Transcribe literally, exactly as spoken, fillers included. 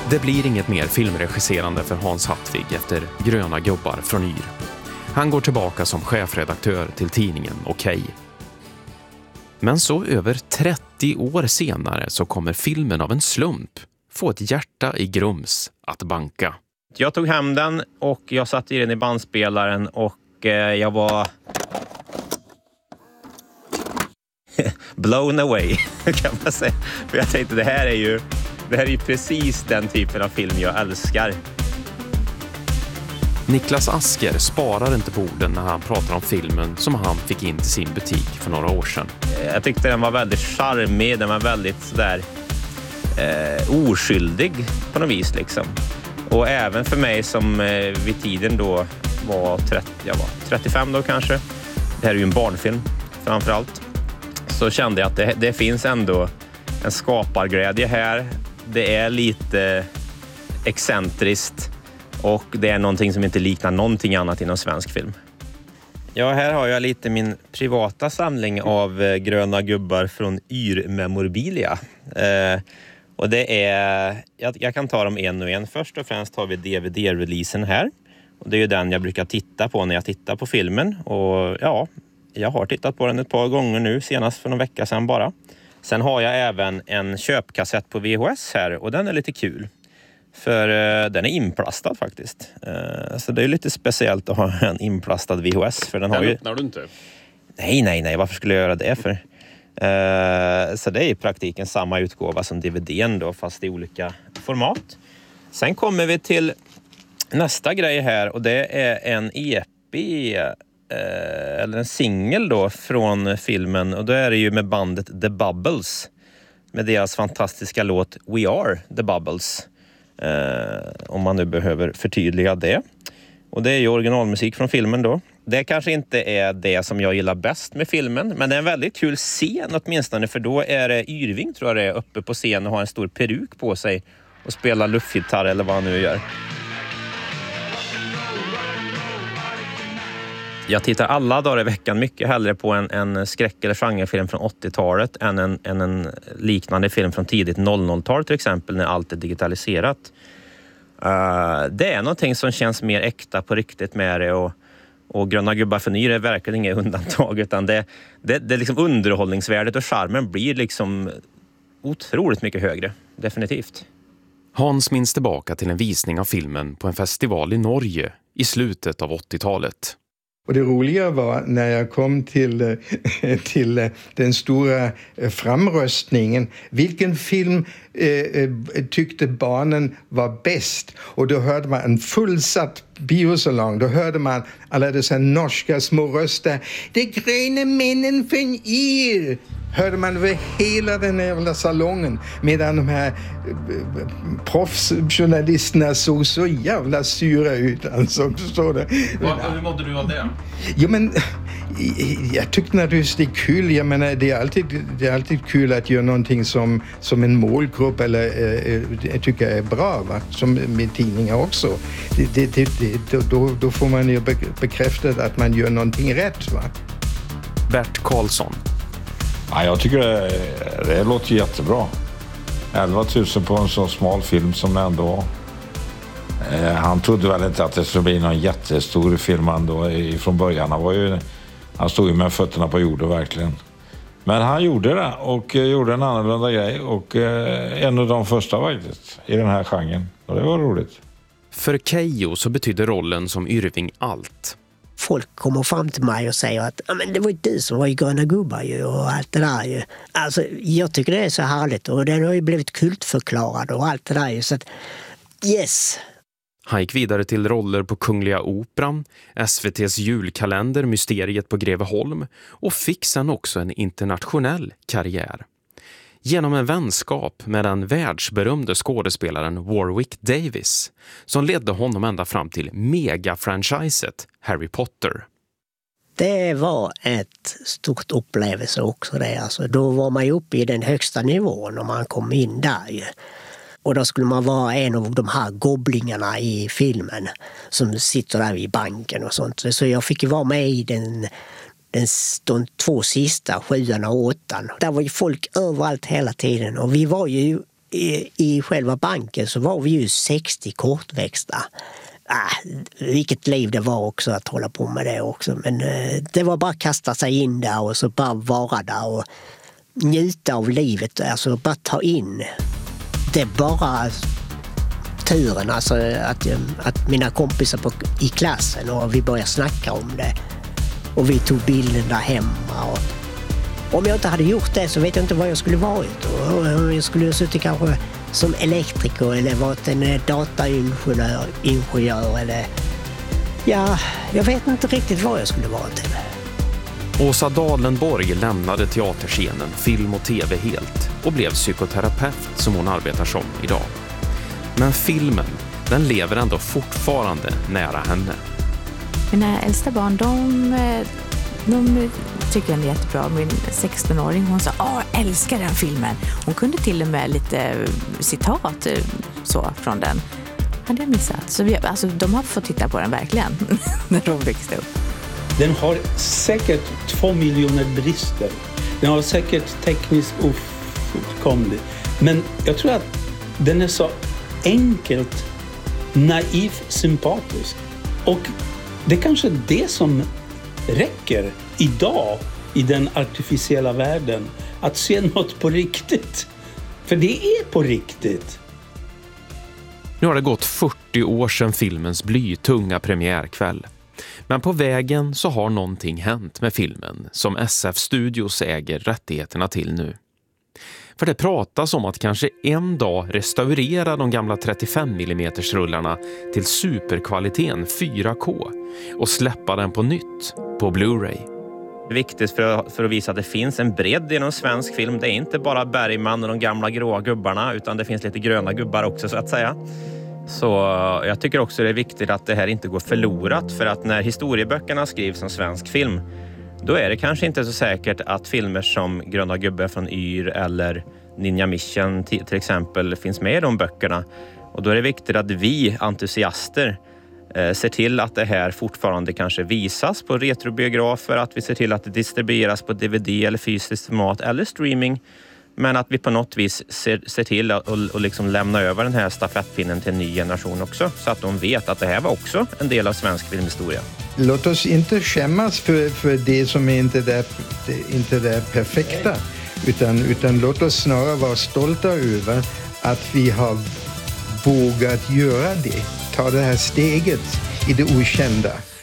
Det blir inget mer filmregisserande för Hans Hartvig efter Gröna gubbar från Yr. Han går tillbaka som chefredaktör till tidningen Okej. Men så över trettio år senare så kommer filmen av en slump få ett hjärta i Grums att banka. Jag tog hem den och jag satte i den i bandspelaren och eh, jag var blown away kan man säga. För jag tänkte det här är ju det här är ju precis den typen av film jag älskar. Niklas Asker sparar inte på orden när han pratar om filmen som han fick in till sin butik för några år sedan. Jag tyckte den var väldigt charmig, den var väldigt sådär eh, oskyldig på något vis liksom. Och även för mig som eh, vid tiden då var, trettio, jag var trettiofem då kanske. Det här är ju en barnfilm framförallt. Så kände jag att det, det finns ändå en skaparglädje här. Det är lite excentriskt och det är någonting som inte liknar någonting annat inom svensk film. Ja, här har jag lite min privata samling av eh, gröna gubbar från Yr-memorabilia. Eh, och det är, jag, jag kan ta dem en och en. Först och främst har vi D V D-releasen här. Och det är ju den jag brukar titta på när jag tittar på filmen. Och ja, jag har tittat på den ett par gånger nu, senast för någon vecka sedan bara. Sen har jag även en köpkassett på V H S här och den är lite kul. För uh, den är inplastad faktiskt. Uh, så det är lite speciellt att ha en inplastad V H S. För den, den har ju... öppnar du inte? Nej, nej, nej. Varför skulle jag göra det för? Uh, så det är i praktiken samma utgåva som D V D:n då, fast i olika format. Sen kommer vi till nästa grej här och det är en E P uh, eller en singel då från filmen. Och då är det ju med bandet The Bubbles med deras fantastiska låt We Are The Bubbles. Uh, om man nu behöver förtydliga det. Och det är ju originalmusik från filmen då. Det kanske inte är det som jag gillar bäst med filmen, men det är en väldigt kul scen åtminstone, för då är det Yrving tror jag det är uppe på scen och har en stor peruk på sig och spelar luftgitarr eller vad han nu gör. Jag tittar alla dagar i veckan mycket hellre på en, en skräck- eller genrefilm från åttiotalet än en, än en liknande film från tidigt noll noll-tal till exempel, när allt är digitaliserat. Uh, det är någonting som känns mer äkta på riktigt med det, och, och Gröna gubbar för Yr är verkligen inget undantag, utan det, det, det är liksom underhållningsvärdet och charmen blir liksom otroligt mycket högre, definitivt. Hans minns tillbaka till en visning av filmen på en festival i Norge i slutet av åttiotalet. Och det roliga var när jag kom till, till den stora framröstningen. Vilken film eh, tyckte barnen var bäst? Och då hörde man en fullsatt biosalong. Då hörde man alla dessa norska små röster. Det gröna männen från Yr! Hörde man över hela den jävla salongen. Medan de här proffsjournalisterna såg så jävla syra ut. Alltså, så det. Vad, hur mådde du av det? Jo, men jag tyckte naturligtvis det är kul. Jag menar, det är alltid, det är alltid kul att göra någonting som, som en målgrupp eller eh, jag tycker är bra, va? Som med tidningar också. Det, det, det, det, då, då får man ju bekräftat att man gör någonting rätt, va? Bert Karlsson. Ja, jag tycker det, det låter jättebra. elva tusen på en så smal film som det ändå var. Eh, han trodde väl inte att det skulle bli någon jättestor film ändå från början. Han, var ju, han stod ju med fötterna på jorden verkligen. Men han gjorde det och eh, gjorde en annorlunda grej. Och eh, en av de första faktiskt i den här genren. Och det var roligt. För Keyyo så betydde rollen som Yrving allt. Folk kommer fram till mig och säger att men det var ju du som var i Gröna gubbar ju, och allt det där ju. Alltså, jag tycker det är så härligt och den har ju blivit kultförklarad och allt det där ju. Så att, yes! Han gick vidare till roller på Kungliga Operan, S V T:s julkalender Mysteriet på Greveholm och fick sen också en internationell karriär. Genom en vänskap med den världsberömde skådespelaren Warwick Davis som ledde honom ända fram till mega-franchiset Harry Potter. Det var ett stort upplevelse också det. Alltså, då var man ju uppe i den högsta nivån när man kom in där ju. Och då skulle man vara en av de här gobblingarna i filmen som sitter där i banken och sånt. Så jag fick ju vara med i den... Den, de två sista, sjuan och åttan. Där var ju folk överallt hela tiden. Och vi var ju i, i själva banken så var vi ju sextio kortväxta. Ah, vilket liv det var också att hålla på med det också. Men eh, det var bara att kasta sig in där och så bara vara där och njuta av livet. Alltså bara ta in. Det är bara turen, alltså att, att mina kompisar på, i klassen och vi började snacka om det. Och vi tog bilden där hemma. Och, om jag inte hade gjort det så vet jag inte vad jag skulle varit. Och jag skulle ha suttit kanske som elektriker eller varit en dataingenjör ingenjör, eller ja, jag vet inte riktigt vad jag skulle vara till. Åsa Dalenborg lämnade teaterscenen, film och tv helt och blev psykoterapeut som hon arbetar som idag. Men filmen, den lever ändå fortfarande nära henne. Mina äldsta barn, de, de tycker den är jättebra. Min sextonåring, hon sa, åh, jag älskar den filmen. Hon kunde till och med lite citat så från den. Hade jag missat. Så vi, alltså, de har fått titta på den verkligen när de växte upp. Den har säkert två miljoner brister. Den har säkert tekniskt ofullkomlig. Men jag tror att den är så enkelt, naivt, sympatisk. Och det är kanske det som räcker idag i den artificiella världen. Att se något på riktigt. För det är på riktigt. Nu har det gått fyrtio år sedan filmens blytunga premiärkväll. Men på vägen så har någonting hänt med filmen som S F Studios äger rättigheterna till nu. För det pratas om att kanske en dag restaurera de gamla trettiofem millimeter rullarna till superkvaliteten fyra K och släppa den på nytt på Blu-ray. Viktigt för att, för att visa att det finns en bredd inom svensk film. Det är inte bara Bergman och de gamla gråa gubbarna, utan det finns lite gröna gubbar också, så att säga. Så jag tycker också det är viktigt att det här inte går förlorat, för att när historieböckerna skrivs som svensk film, då är det kanske inte så säkert att filmer som Gröna gubbar från Yr eller Ninja Mission till, till exempel finns med i de böckerna. Och då är det viktigt att vi entusiaster eh, ser till att det här fortfarande kanske visas på retrobiografer, att vi ser till att det distribueras på D V D eller fysiskt format eller streaming. Men att vi på något vis ser, ser till att och, och liksom lämna över den här stafettpinnen till en ny generation också. Så att de vet att det här var också en del av svensk filmhistoria. Låt oss inte skämmas för, för det som är inte är inte det perfekta. Utan, utan låt oss snarare vara stolta över att vi har vågat göra det. Ta det här steget i det okända.